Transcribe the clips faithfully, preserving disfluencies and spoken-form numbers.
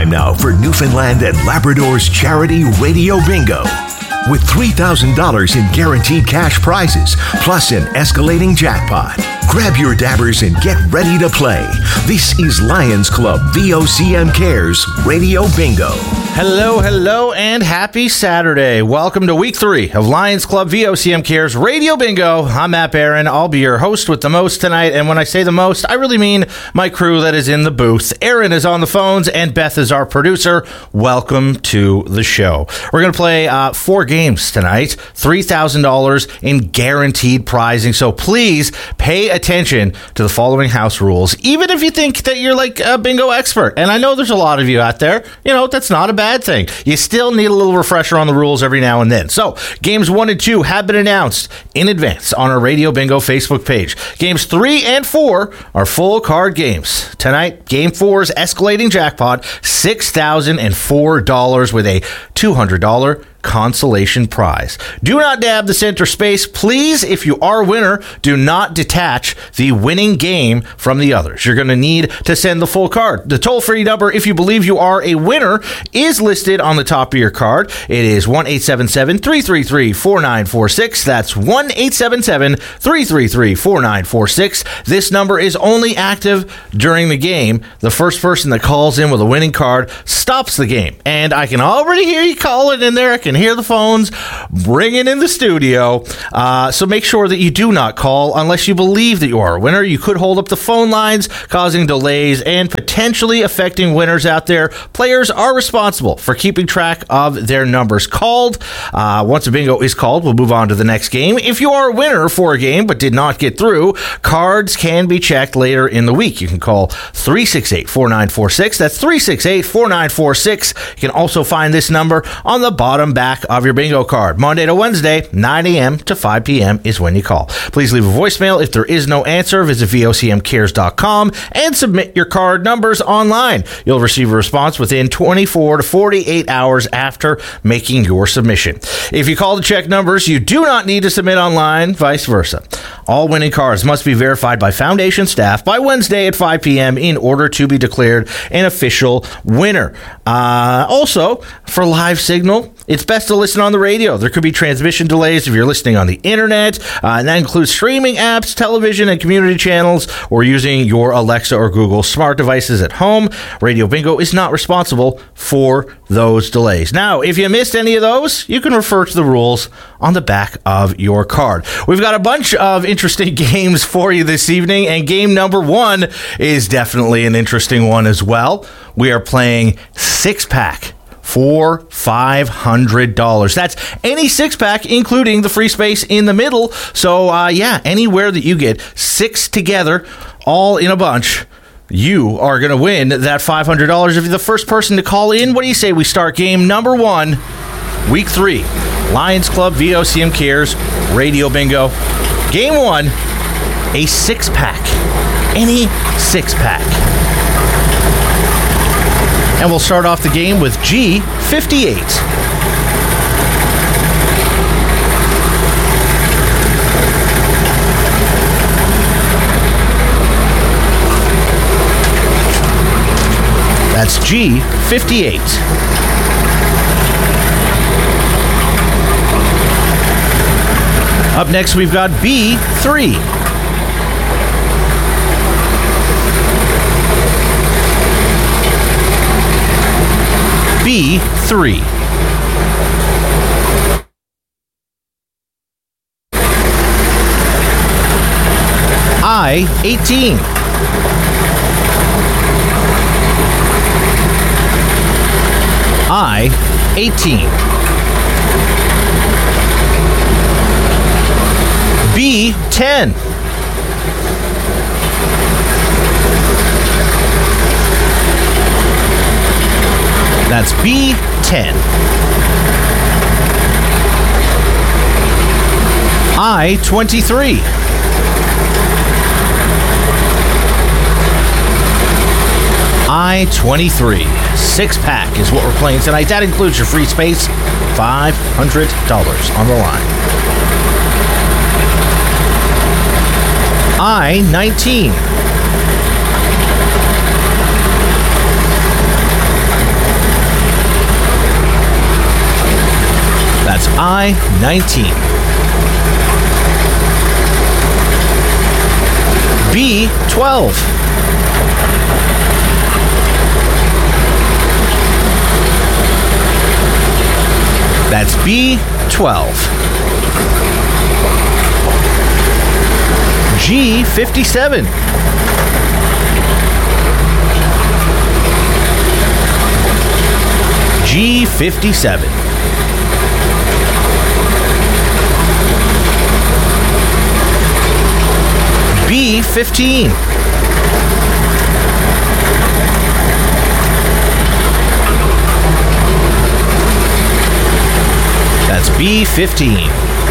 time now for Newfoundland and Labrador's charity Radio Bingo. With three thousand dollars in guaranteed cash prizes, plus an escalating jackpot. Grab your dabbers and get ready to play. This is Lions Club V O C M Cares Radio Bingo. Hello, hello, and happy Saturday. Welcome to week three of Lions Club V O C M Cares Radio Bingo. I'm Matt Barron. I'll be your host with the most tonight. And when I say the most, I really mean my crew that is in the booth. Aaron is on the phones, and Beth is our producer. Welcome to the show. We're going to play uh, four games tonight, three thousand dollars in guaranteed prizing. So please pay attention to the following house rules, even if you think that you're like a bingo expert. And I know there's a lot of you out there. You know, that's not a bad thing. You still need a little refresher on the rules every now and then. So, games one and two have been announced in advance on our Radio Bingo Facebook page. Games three and four are full card games. Tonight, game four's escalating jackpot, six thousand four dollars with a two hundred dollars consolation prize. Do not dab the center space. Please, if you are a winner, do not detach the winning game from the others. You're going to need to send the full card. The toll-free number, if you believe you are a winner, is listed on the top of your card. It is one eight seven seven, three three three, four nine four six. That's one eight seven seven, three three three, four nine four six. This number is only active during the game. The first person that calls in with a winning card stops the game. And I can already hear you calling in there. I can hear the phones ringing in the studio. Uh, so make sure that you do not call unless you believe that you are a winner. You could hold up the phone lines, causing delays and potentially affecting winners out there. Players are responsible for keeping track of their numbers called. Uh, once a bingo is called, we'll move on to the next game. If you are a winner for a game but did not get through, cards can be checked later in the week. You can call three six eight, four nine four six. That's three six eight, four nine four six. You can also find this number on the bottom back of your bingo card. Monday to Wednesday, nine a.m. to five p.m. is when you call. Please leave a voicemail. If there is no answer, visit V O C M cares dot com and submit your card numbers online. You'll receive a response within twenty-four to forty-eight hours after making your submission. If you call to check numbers, you do not need to submit online, vice versa. All winning cards must be verified by Foundation staff by Wednesday at five p.m. in order to be declared an official winner. Uh, also, for live signal, it's best to listen on the radio. There could be transmission delays if you're listening on the internet, uh, and that includes streaming apps, television, and community channels, or using your Alexa or Google smart devices at home. Radio Bingo is not responsible for those delays. Now, if you missed any of those, you can refer to the rules on the back of your card. We've got a bunch of interesting games for you this evening, and game number one is definitely an interesting one as well. We are playing six-pack for five hundred dollars. That's any six-pack, including the free space in the middle. So, uh, yeah, anywhere that you get six together, all in a bunch, you are going to win that five hundred dollars. If you're the first person to call in, what do you say we start game number one, week three, Lions Club V O C M Cares Radio Bingo. Game one, a six-pack. Any six-pack. And we'll start off the game with G fifty-eight. That's G fifty-eight. Up next, we've got B three. B three. I eighteen. I eighteen. B ten. That's B ten. I twenty-three. I twenty-three. Six pack is what we're playing tonight. That includes your free space. five hundred dollars on the line. I nineteen. I nineteen. B twelve. That's B twelve. G fifty-seven. G fifty-seven. B fifteen. That's B fifteen.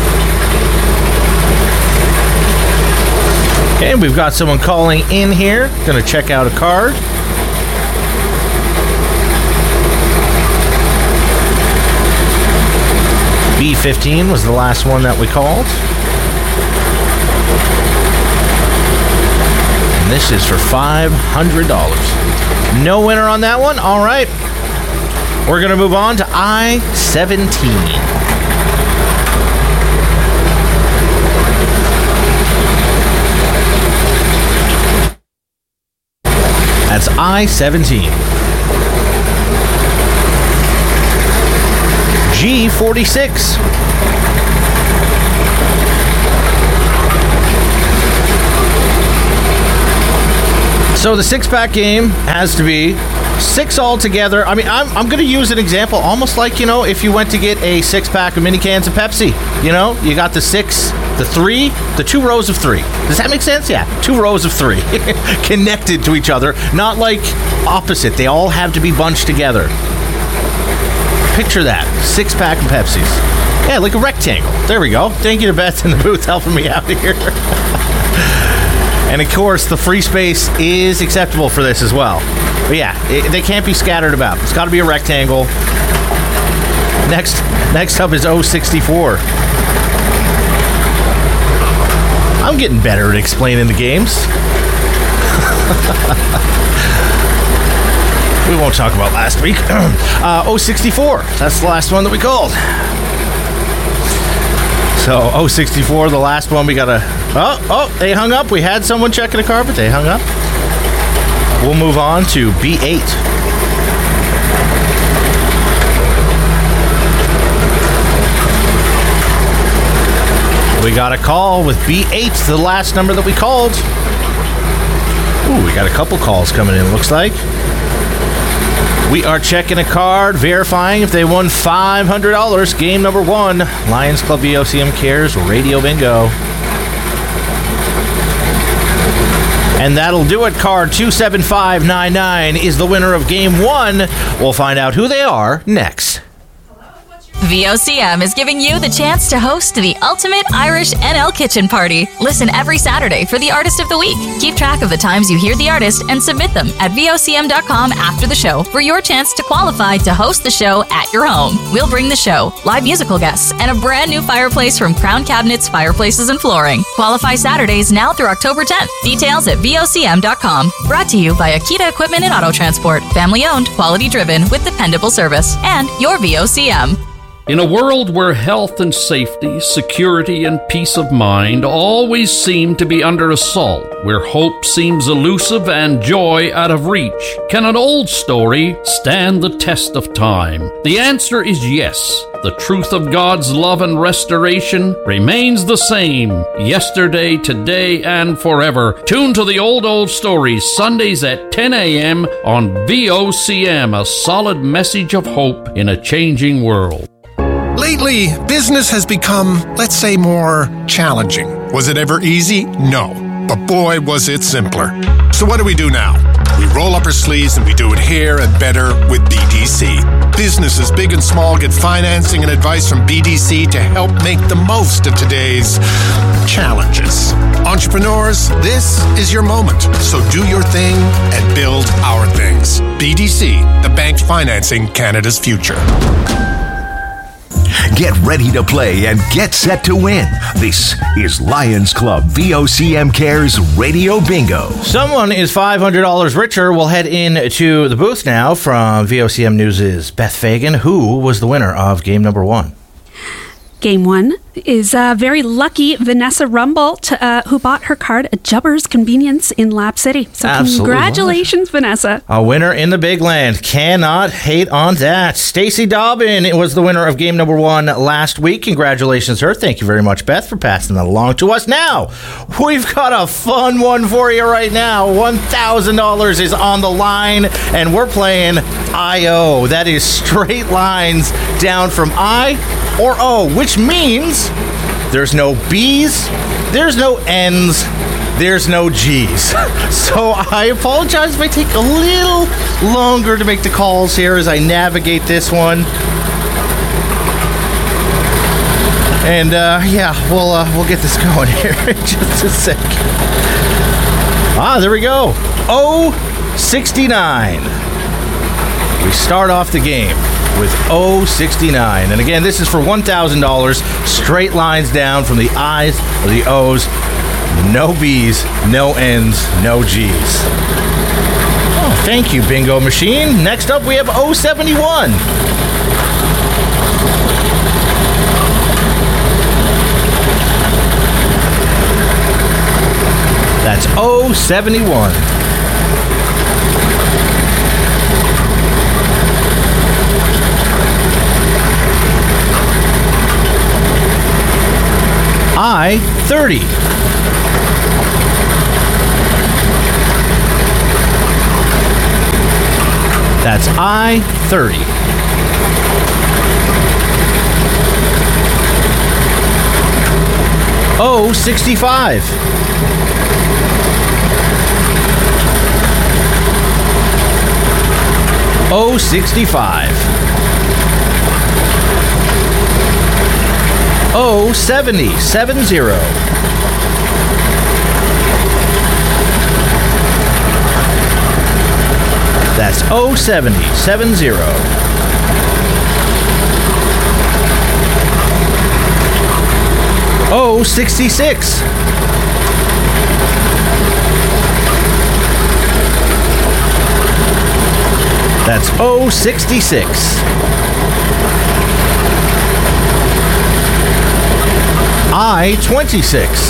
Okay, we've got someone calling in here. Gonna check out a card. B fifteen was the last one that we called. And this is for five hundred dollars. No winner on that one? All right. We're going to move on to I seventeen. That's I seventeen. G forty-six. So the six-pack game has to be six altogether. I mean, I'm, I'm going to use an example almost like, you know, if you went to get a six-pack of mini cans of Pepsi. You know, you got the six, the three, the two rows of three. Does that make sense? Yeah, two rows of three connected to each other, not like opposite. They all have to be bunched together. Picture that. Six-pack of Pepsis. Yeah, like a rectangle. There we go. Thank you to Beth in the booth helping me out here. And, of course, the free space is acceptable for this as well. But, yeah, it, they can't be scattered about. It's got to be a rectangle. Next next up is oh sixty-four. I'm getting better at explaining the games. We won't talk about last week. uh, oh sixty-four. That's the last one that we called. So, oh sixty-four, the last one we got to... Oh, oh, they hung up. We had someone checking a car, but they hung up. We'll move on to B eight. We got a call with B eight, the last number that we called. Ooh, we got a couple calls coming in, looks like. We are checking a card, verifying if they won five hundred dollars. Game number one, Lions Club V O C M Cares Radio Bingo. And that'll do it. Card two seven five nine nine is the winner of game one. We'll find out who they are next. V O C M is giving you the chance to host the ultimate Irish N L kitchen party. Listen every Saturday for the Artist of the Week. Keep track of the times you hear the artist and submit them at V O C M dot com after the show for your chance to qualify to host the show at your home. We'll bring the show, live musical guests, and a brand new fireplace from Crown Cabinets, Fireplaces, and Flooring. Qualify Saturdays now through October tenth. Details at V O C M dot com. Brought to you by Akita Equipment and Auto Transport. Family owned, quality driven, with dependable service. And your V O C M. In a world where health and safety, security and peace of mind always seem to be under assault, where hope seems elusive and joy out of reach, can an old story stand the test of time? The answer is yes. The truth of God's love and restoration remains the same, yesterday, today, and forever. Tune to the Old Old Stories, Sundays at ten a.m. on V O C M, a solid message of hope in a changing world. Lately, business has become, let's say, more challenging. Was it ever easy? No. But boy, was it simpler. So what do we do now? We roll up our sleeves and we do it here and better with B D C. Businesses big and small get financing and advice from B D C to help make the most of today's challenges. Entrepreneurs, this is your moment. So do your thing and build our things. B D C, the bank financing Canada's future. Get ready to play and get set to win. This is Lions Club V O C M Cares Radio Bingo. Someone is five hundred dollars richer. We'll head into the booth now from V O C M News' Beth Fagan. Who was the winner of game number one? Game one is uh, very lucky Vanessa Rumbold, uh, who bought her card at Jubber's Convenience in Lap City. So Absolutely congratulations, Vanessa. A winner in the big land. Cannot hate on that. Stacey Dobbin was the winner of game number one last week. Congratulations, her. Thank you very much, Beth, for passing that along to us. Now, we've got a fun one for you right now. one thousand dollars is on the line, and we're playing I O. That is straight lines down from I or O, which means there's no B's, there's no N's, there's no G's. So I apologize if I take a little longer to make the calls here as I navigate this one. And uh, yeah, we'll uh, we'll get this going here in just a sec. Ah, there we go. O sixty-nine. We start off the game with O sixty-nine. And again, this is for one thousand dollars. Straight lines down from the I's or the O's. No B's, no N's, no G's. Oh, thank you, Bingo Machine. Next up, we have O seventy-one. That's O seventy-one. I thirty. That's I thirty. O sixty-five. O sixty-five. O seventy, seven zero. That's O seventy, seven zero. O sixty-six. That's O sixty-six. I twenty-six.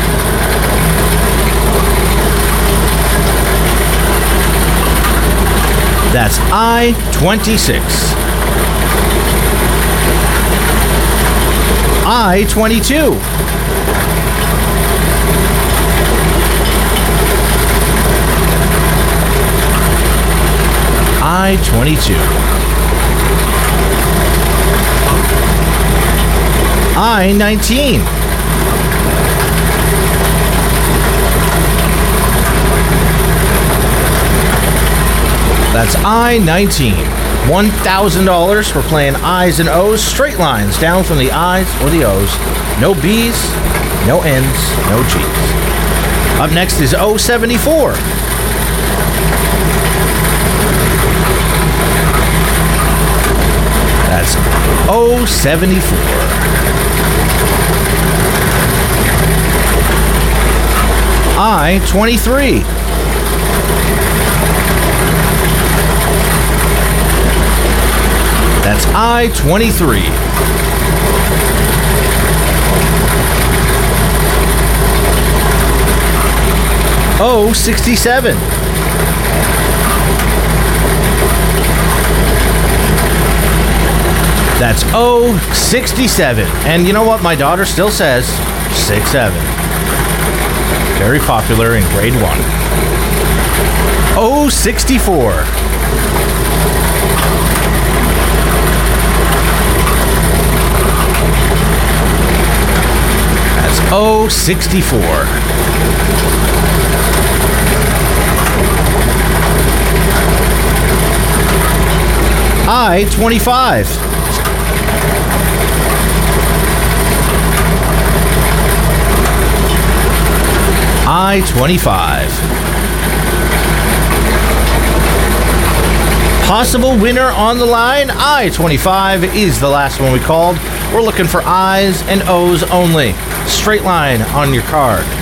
That's I twenty-six. I twenty-two. I twenty-two. I nineteen. That's I nineteen. one thousand dollars for playing I's and O's. Straight lines down from the I's or the O's. No B's, no N's, no G's. Up next is O seventy-four. That's O seventy-four. I twenty-three. That's I twenty-three. O sixty-seven. That's O sixty-seven. And you know what? My daughter still says six seven. Very popular in grade one. O sixty-four. That's O sixty-four. I twenty-five. I twenty-five. Possible winner on the line. I twenty-five is the last one we called. We're looking for I's and O's only. Straight line on your card.